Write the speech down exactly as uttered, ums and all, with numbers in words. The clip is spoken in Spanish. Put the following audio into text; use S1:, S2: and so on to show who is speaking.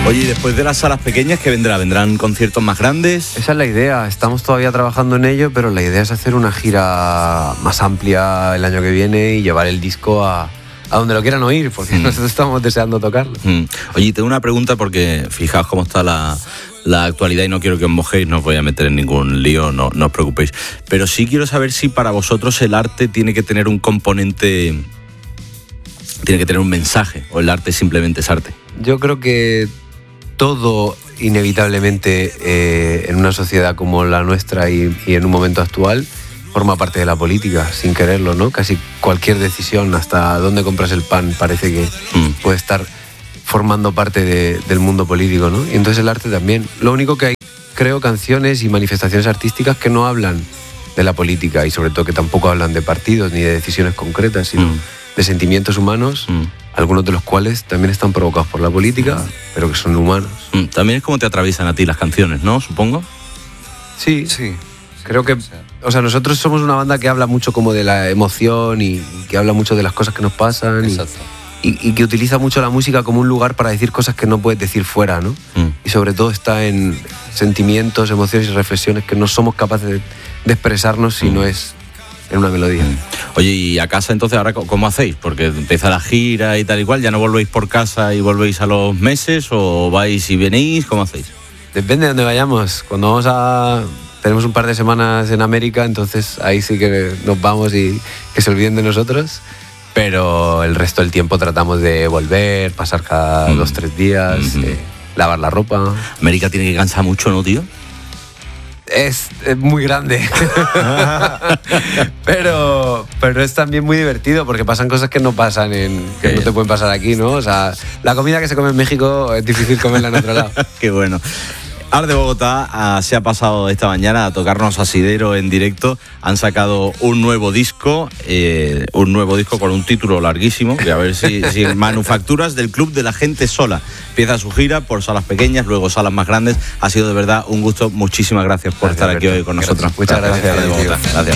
S1: Oye, y después de las salas pequeñas, ¿qué vendrá? ¿Vendrán conciertos más grandes?
S2: Esa es la idea, estamos todavía trabajando en ello, pero la idea es hacer una gira más amplia el año que viene y llevar el disco a, a donde lo quieran oír, porque mm. nosotros estamos deseando tocarlo.
S1: Mm. Oye, tengo una pregunta porque fijaos cómo está la, la actualidad y no quiero que os mojéis, no os voy a meter en ningún lío, no, no os preocupéis. Pero sí quiero saber si para vosotros el arte tiene que tener un componente, tiene que tener un mensaje, o el arte simplemente es arte.
S2: Yo creo que todo inevitablemente eh, en una sociedad como la nuestra y, y en un momento actual forma parte de la política, sin quererlo, ¿no? Casi cualquier decisión, hasta dónde compras el pan, parece que mm. puede estar formando parte de, del mundo político, ¿no? Y entonces el arte también. Lo único que hay, creo, canciones y manifestaciones artísticas que no hablan de la política y sobre todo que tampoco hablan de partidos ni de decisiones concretas, sino mm. de sentimientos humanos, mm. algunos de los cuales también están provocados por la política, pero que son humanos.
S1: Mm. También es como te atraviesan a ti las canciones, ¿no? Supongo.
S2: Sí, sí. Creo que, o sea, nosotros somos una banda que habla mucho como de la emoción y, y que habla mucho de las cosas que nos pasan y, y, y que utiliza mucho la música como un lugar para decir cosas que no puedes decir fuera, ¿no? Mm. Y sobre todo está en sentimientos, emociones y reflexiones que no somos capaces de, de expresarnos si mm. no es en una melodía. Mm.
S1: Oye, ¿y a casa entonces ahora cómo hacéis? Porque empieza la gira y tal y cual, ¿ya no volvéis por casa y volvéis a los meses o vais y venís? ¿Cómo hacéis?
S2: Depende de dónde vayamos. Cuando vamos a... Tenemos un par de semanas en América, entonces ahí sí que nos vamos y que se olviden de nosotros. Pero el resto del tiempo tratamos de volver, pasar cada mm. dos, tres días, mm-hmm. eh, lavar la ropa.
S1: América tiene que cansar mucho, ¿no, tío?
S2: Es, es muy grande. pero, pero es también muy divertido porque pasan cosas que no pasan en, que no te pueden pasar aquí, ¿no? O sea, la comida que se come en México es difícil comerla en otro lado.
S1: Qué bueno. Art de Bogotá uh, se ha pasado esta mañana a tocarnos Asidero en directo. Han sacado un nuevo disco, eh, un nuevo disco con un título larguísimo, que a ver si, si Manufacturas del Club de la Gente Sola. Empieza su gira por salas pequeñas, luego salas más grandes. Ha sido de verdad un gusto. Muchísimas gracias por gracias, estar aquí Alberto. Hoy con nosotros.
S2: Gracias. Muchas gracias.
S1: Gracias, Art de Bogotá. Gracias.